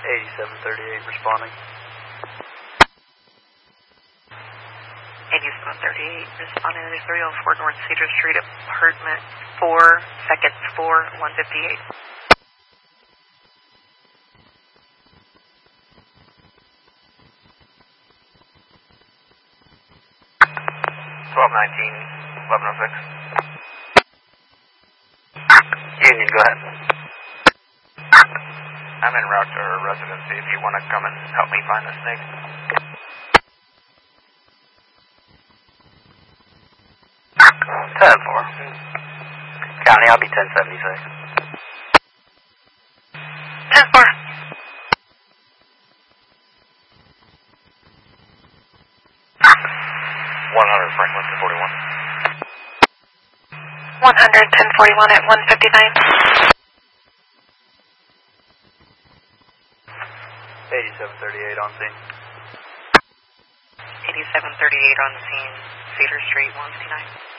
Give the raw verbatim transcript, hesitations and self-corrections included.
eighty-seven thirty-eight responding. eighty-seven thirty-eight responding to three oh four North Cedar Street, apartment four, second floor, one fifty-eight. twelve nineteen, eleven oh six. Union, go ahead. I'm en route to her residency if you want to come and help me find the snake. ten four. County, I'll be ten seventy-six. ten four. one hundred Franklin, ten forty-one. one hundred, ten forty-one at one fifty-nine. eighty-seven thirty-eight on scene. eighty-seven thirty-eight on scene, Cedar Street, one fifty-nine.